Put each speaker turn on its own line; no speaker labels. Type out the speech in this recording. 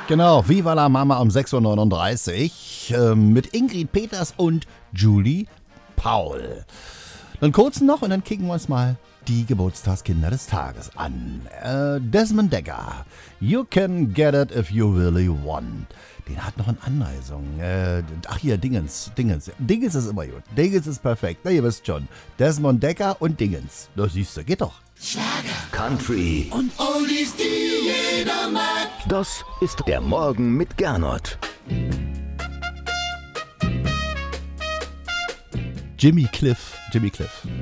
Genau, Viva la Mama um 6.39 Uhr mit Ingrid Peters und Julie Paul. Dann kurz noch und dann kicken wir uns mal die Geburtstagskinder des Tages an. Desmond Dekker, You Can Get It If You Really Want. Den hat noch eine Anweisung. Dingens. Dingens ist immer gut. Dingens ist perfekt. Na, ihr wisst schon. Desmond Dekker und Dingens. Das siehst du, geht doch.
Schlager, Country und Oldies, die jeder mag.
Das ist der Morgen mit Gernot.
Jimmy Cliff.